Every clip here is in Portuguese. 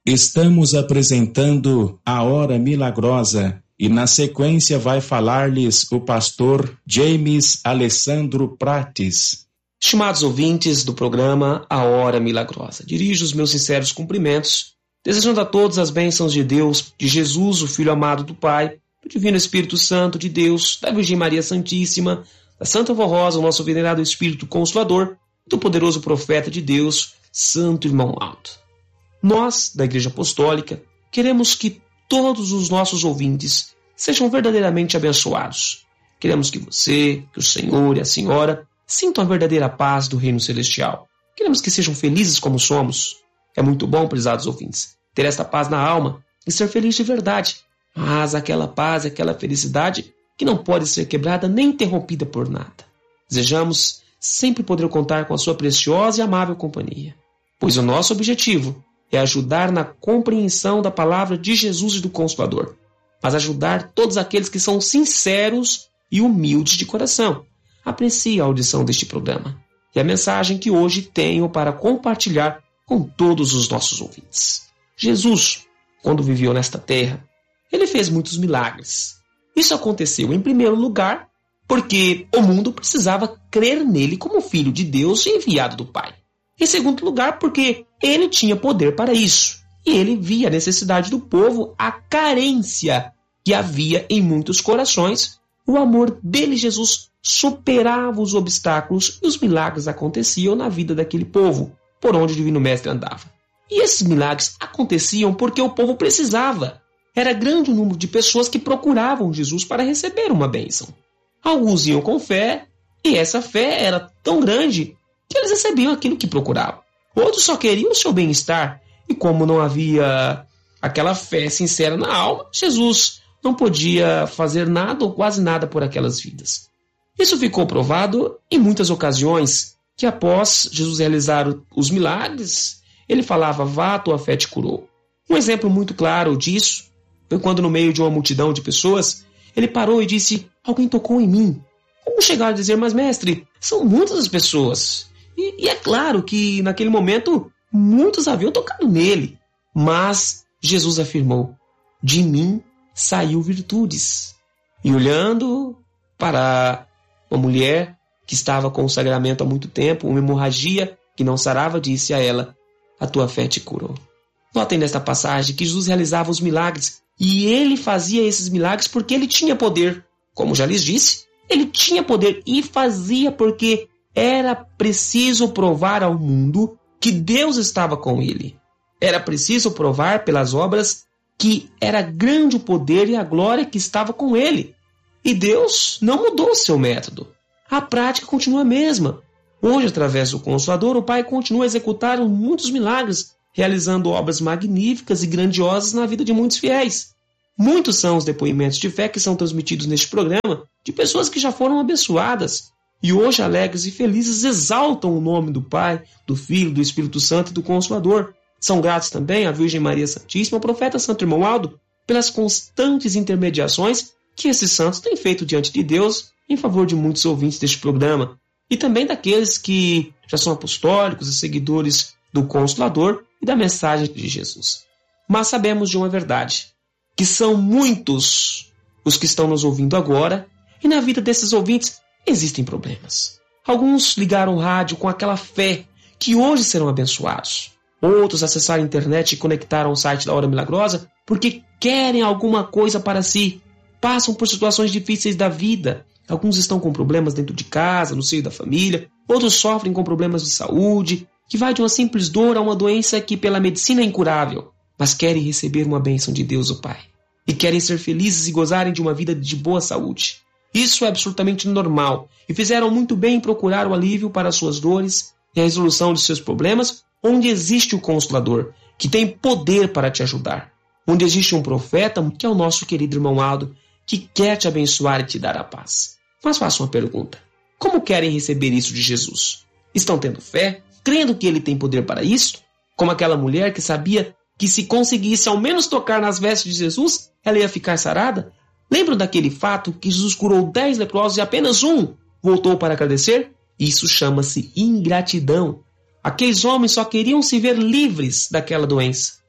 Estamos apresentando a Hora Milagrosa e na sequência vai falar-lhes o pastor James Alessandro Prates. Estimados ouvintes do programa A Hora Milagrosa, dirijo os meus sinceros cumprimentos, desejando a todos as bênçãos de Deus, de Jesus, o Filho amado do Pai, do Divino Espírito Santo de Deus, da Virgem Maria Santíssima, da Santa Vó Rosa, o nosso venerado Espírito Consolador, e do poderoso profeta de Deus, Santo Irmão Alto. Nós, da Igreja Apostólica, queremos que todos os nossos ouvintes sejam verdadeiramente abençoados. Queremos que você, que o Senhor e a Senhora sintam a verdadeira paz do Reino Celestial. Queremos que sejam felizes como somos. É muito bom, prezados ouvintes, ter esta paz na alma e ser feliz de verdade. Mas aquela paz, aquela felicidade que não pode ser quebrada nem interrompida por nada. Desejamos sempre poder contar com a sua preciosa e amável companhia, pois o nosso objetivo é ajudar na compreensão da palavra de Jesus e do Consolador, mas ajudar todos aqueles que são sinceros e humildes de coração. Aprecie a audição deste programa e a mensagem que hoje tenho para compartilhar com todos os nossos ouvintes. Jesus, quando viveu nesta terra, ele fez muitos milagres. Isso aconteceu, em primeiro lugar, porque o mundo precisava crer nele como filho de Deus e enviado do Pai. Em segundo lugar, porque ele tinha poder para isso. E ele via a necessidade do povo, a carência que havia em muitos corações. O amor dele, Jesus, superava os obstáculos e os milagres aconteciam na vida daquele povo, por onde o Divino Mestre andava. E esses milagres aconteciam porque o povo precisava. Era grande o número de pessoas que procuravam Jesus para receber uma bênção. Alguns iam com fé, e essa fé era tão grande que eles recebiam aquilo que procuravam. Outros só queriam o seu bem-estar, e como não havia aquela fé sincera na alma, Jesus não podia fazer nada ou quase nada por aquelas vidas. Isso ficou provado em muitas ocasiões, que após Jesus realizar os milagres, ele falava: vá, tua fé te curou. Um exemplo muito claro disso foi quando, no meio de uma multidão de pessoas, ele parou e disse: alguém tocou em mim. Como chegaram a dizer: mas mestre, são muitas as pessoas. E é claro que naquele momento muitos haviam tocado nele. Mas Jesus afirmou: de mim saiu virtudes. E olhando para uma mulher que estava com o sagramento há muito tempo, uma hemorragia que não sarava, disse a ela: a tua fé te curou. Notem nesta passagem que Jesus realizava os milagres, e ele fazia esses milagres porque ele tinha poder. Como já lhes disse, ele tinha poder e fazia porque era preciso provar ao mundo que Deus estava com ele. Era preciso provar pelas obras que era grande o poder e a glória que estava com ele. E Deus não mudou o seu método. A prática continua a mesma. Hoje, através do Consolador, o Pai continua a executar muitos milagres, realizando obras magníficas e grandiosas na vida de muitos fiéis. Muitos são os depoimentos de fé que são transmitidos neste programa de pessoas que já foram abençoadas e hoje, alegres e felizes, exaltam o nome do Pai, do Filho, do Espírito Santo e do Consolador. São gratos também à Virgem Maria Santíssima, ao profeta Santo Irmão Aldo, pelas constantes intermediações que esses santos têm feito diante de Deus em favor de muitos ouvintes deste programa, e também daqueles que já são apostólicos e seguidores do Consolador e da mensagem de Jesus. Mas sabemos de uma verdade, que são muitos os que estão nos ouvindo agora, e na vida desses ouvintes existem problemas. Alguns ligaram o rádio com aquela fé que hoje serão abençoados. Outros acessaram a internet e conectaram o site da Hora Milagrosa porque querem alguma coisa para si. Passam por situações difíceis da vida. Alguns estão com problemas dentro de casa, no seio da família. Outros sofrem com problemas de saúde, que vai de uma simples dor a uma doença que pela medicina é incurável. Mas querem receber uma bênção de Deus, o Pai. E querem ser felizes e gozarem de uma vida de boa saúde. Isso é absolutamente normal. E fizeram muito bem em procurar o alívio para suas dores e a resolução de seus problemas, onde existe o Consolador, que tem poder para te ajudar. Onde existe um profeta, que é o nosso querido irmão Aldo, que quer te abençoar e te dar a paz. Mas faço uma pergunta. Como querem receber isso de Jesus? Estão tendo fé? Crendo que ele tem poder para isso? Como aquela mulher que sabia que se conseguisse ao menos tocar nas vestes de Jesus, ela ia ficar sarada? Lembram daquele fato que Jesus curou 10 leprosos e apenas um voltou para agradecer? Isso chama-se ingratidão. Aqueles homens só queriam se ver livres daquela doença.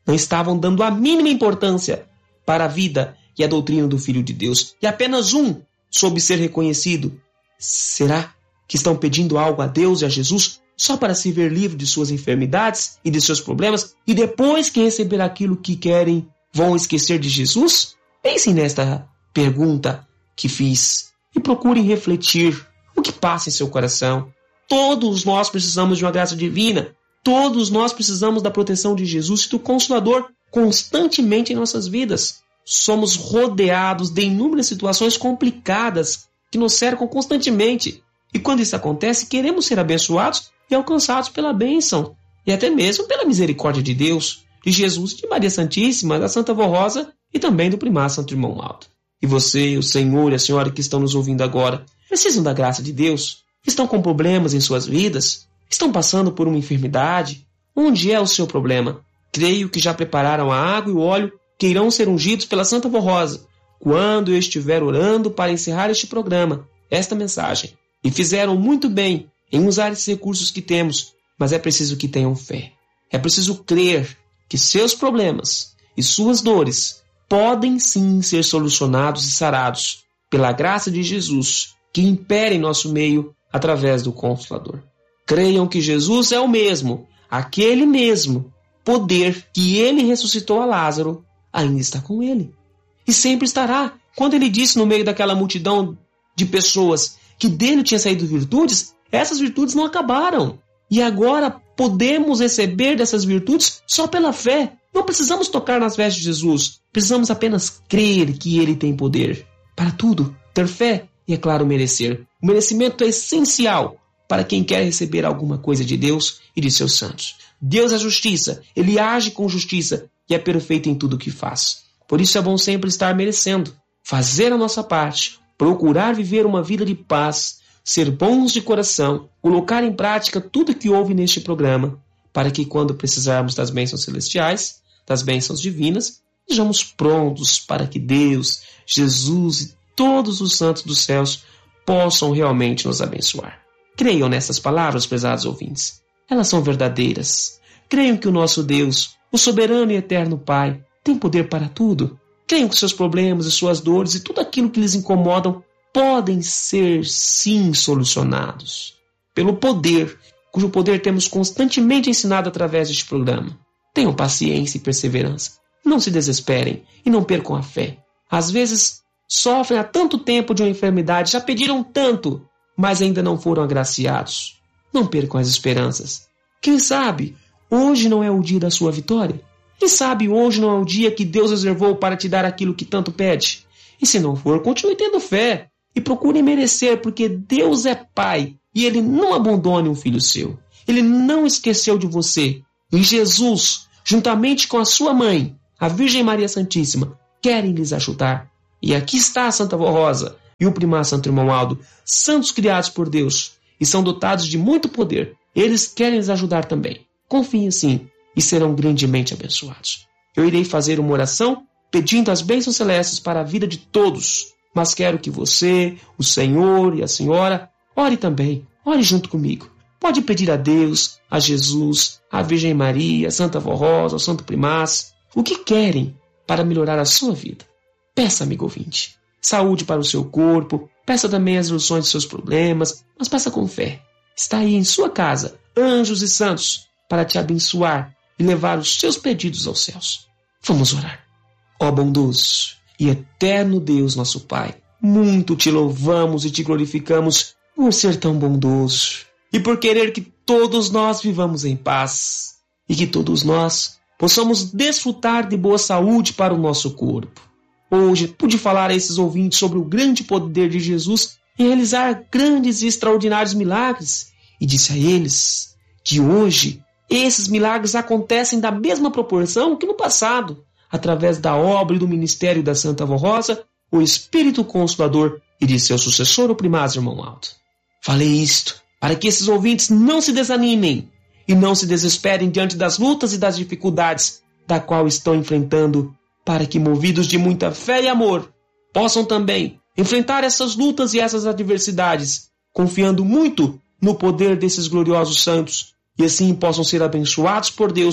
não estavam dando a mínima importância para a vida e a doutrina do Filho de Deus. E apenas um soube ser reconhecido. Será que estão pedindo algo a Deus e a Jesus só para se ver livre de suas enfermidades e de seus problemas, e depois que receber aquilo que querem, vão esquecer de Jesus? Pensem nesta pergunta que fiz e procurem refletir o que passa em seu coração. Todos nós precisamos de uma graça divina. Todos nós precisamos da proteção de Jesus e do Consolador constantemente em nossas vidas. Somos rodeados de inúmeras situações complicadas que nos cercam constantemente. E quando isso acontece, queremos ser abençoados e alcançados pela bênção, e até mesmo pela misericórdia de Deus, de Jesus, de Maria Santíssima, da Santa Vó Rosa e também do Primar Santo Irmão Aldo. E você, o Senhor e a Senhora que estão nos ouvindo agora, precisam da graça de Deus? Estão com problemas em suas vidas? Estão passando por uma enfermidade? Onde é o seu problema? Creio que já prepararam a água e o óleo que irão ser ungidos pela Santa Vó Rosa quando eu estiver orando para encerrar este programa, esta mensagem. E fizeram muito bem em usar esses recursos que temos, mas é preciso que tenham fé. É preciso crer que seus problemas e suas dores podem sim ser solucionados e sarados pela graça de Jesus que impera em nosso meio através do Consolador. Creiam que Jesus é o mesmo, aquele mesmo poder que ele ressuscitou a Lázaro, ainda está com ele. E sempre estará. Quando ele disse no meio daquela multidão de pessoas que dele tinha saído virtudes, essas virtudes não acabaram. E agora podemos receber dessas virtudes só pela fé. Não precisamos tocar nas vestes de Jesus. Precisamos apenas crer que ele tem poder. Para tudo, ter fé e, é claro, merecer. O merecimento é essencial para quem quer receber alguma coisa de Deus e de seus santos. Deus é justiça. Ele age com justiça e é perfeito em tudo o que faz. Por isso é bom sempre estar merecendo. Fazer a nossa parte. Procurar viver uma vida de paz, ser bons de coração, colocar em prática tudo que houve neste programa, para que quando precisarmos das bênçãos celestiais, das bênçãos divinas, estejamos prontos para que Deus, Jesus e todos os santos dos céus possam realmente nos abençoar. Creiam nessas palavras, prezados ouvintes. Elas são verdadeiras. Creiam que o nosso Deus, o soberano e eterno Pai, tem poder para tudo. Creiam que seus problemas e suas dores e tudo aquilo que lhes incomodam podem ser, sim, solucionados pelo poder, cujo poder temos constantemente ensinado através deste programa. Tenham paciência e perseverança. Não se desesperem e não percam a fé. Às vezes, sofrem há tanto tempo de uma enfermidade, já pediram tanto, mas ainda não foram agraciados. Não percam as esperanças. Quem sabe, hoje não é o dia da sua vitória? Quem sabe hoje não é o dia que Deus reservou para te dar aquilo que tanto pede? E se não for, continue tendo fé e procure merecer, porque Deus é Pai e Ele não abandona um filho seu. Ele não esqueceu de você. E Jesus, juntamente com a sua mãe, a Virgem Maria Santíssima, querem lhes ajudar. E aqui está a Santa Vó Rosa e o Primar Santo Irmão Aldo, santos criados por Deus e são dotados de muito poder. Eles querem lhes ajudar também. Confiem assim e serão grandemente abençoados. Eu irei fazer uma oração pedindo as bênçãos celestes para a vida de todos, mas quero que você, o Senhor e a Senhora, ore também, ore junto comigo. Pode pedir a Deus, a Jesus, a Virgem Maria, a Santa Vó Rosa, ao Santo Primaz, o que querem para melhorar a sua vida. Peça, amigo ouvinte, saúde para o seu corpo, peça também as soluções de seus problemas, mas peça com fé. Está aí em sua casa, anjos e santos, para te abençoar e levar os seus pedidos aos céus. Vamos orar. Ó bondoso e eterno Deus, nosso Pai, muito te louvamos e te glorificamos por ser tão bondoso e por querer que todos nós vivamos em paz e que todos nós possamos desfrutar de boa saúde para o nosso corpo. Hoje pude falar a esses ouvintes sobre o grande poder de Jesus em realizar grandes e extraordinários milagres e disse a eles que hoje esses milagres acontecem da mesma proporção que no passado, através da obra e do ministério da Santa Vó Rosa, o Espírito Consolador e de seu sucessor, o Primaz Irmão Aldo. Falei isto para que esses ouvintes não se desanimem e não se desesperem diante das lutas e das dificuldades da qual estão enfrentando, para que, movidos de muita fé e amor, possam também enfrentar essas lutas e essas adversidades, confiando muito no poder desses gloriosos santos, e assim possam ser abençoados por Deus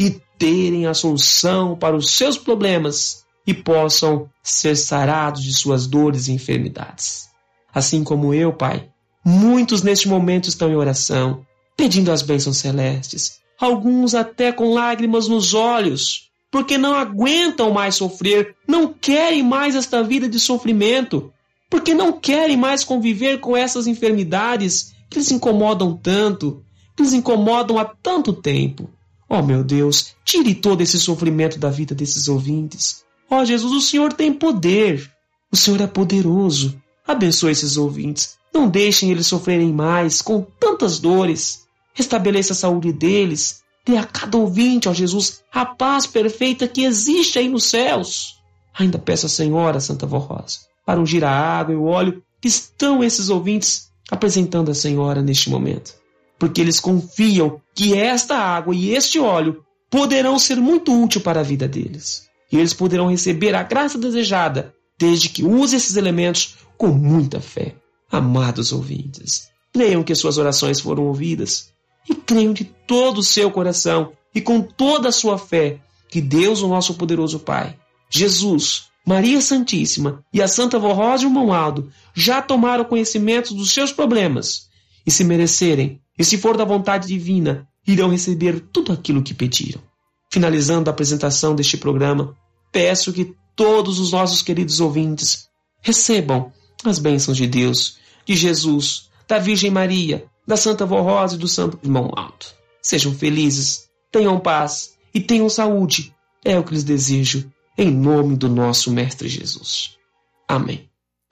e terem a solução para os seus problemas e possam ser sarados de suas dores e enfermidades. Assim como eu, Pai, muitos neste momento estão em oração, pedindo as bênçãos celestes, alguns até com lágrimas nos olhos, porque não aguentam mais sofrer, não querem mais esta vida de sofrimento, porque não querem mais conviver com essas enfermidades que lhes incomodam tanto, que lhes incomodam há tanto tempo. Oh, meu Deus, tire todo esse sofrimento da vida desses ouvintes. Oh, Jesus, o Senhor tem poder. O Senhor é poderoso. Abençoe esses ouvintes. Não deixem eles sofrerem mais com tantas dores. Restabeleça a saúde deles. Dê a cada ouvinte, ó Jesus, a paz perfeita que existe aí nos céus. Ainda peço à Senhora, Santa Vó Rosa, para ungir a água e o óleo que estão esses ouvintes apresentando à Senhora neste momento. Porque eles confiam que esta água e este óleo poderão ser muito úteis para a vida deles. E eles poderão receber a graça desejada, desde que use esses elementos com muita fé. Amados ouvintes, creiam que suas orações foram ouvidas e creiam de todo o seu coração e com toda a sua fé que Deus, o nosso poderoso Pai, Jesus, Maria Santíssima e a Santa Vó Rosa e o irmão Aldo já tomaram conhecimento dos seus problemas e, se merecerem, e se for da vontade divina, irão receber tudo aquilo que pediram. Finalizando a apresentação deste programa, peço que todos os nossos queridos ouvintes recebam as bênçãos de Deus, de Jesus, da Virgem Maria, da Santa Vó Rosa e do Santo Irmão Aldo. Sejam felizes, tenham paz e tenham saúde. É o que lhes desejo, em nome do nosso Mestre Jesus. Amém.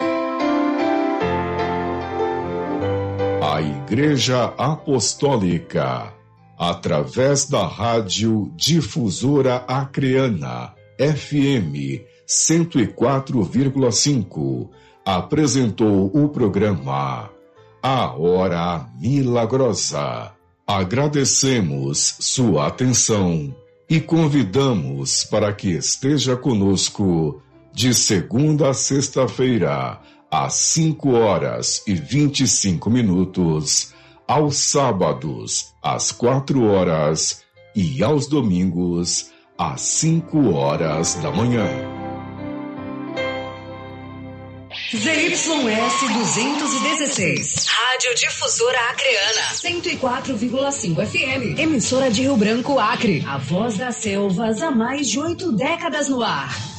A Igreja Apostólica, através da Rádio Difusora Acreana, FM 104,5, apresentou o programa A Hora Milagrosa. Agradecemos sua atenção e convidamos para que esteja conosco de segunda a sexta-feira, às 5h25, aos sábados, às 4h e aos domingos, às 5h da manhã. ZYS 216. Rádio Difusora Acreana. 104,5 FM. Emissora de Rio Branco, Acre. A voz das selvas há mais de 8 décadas no ar.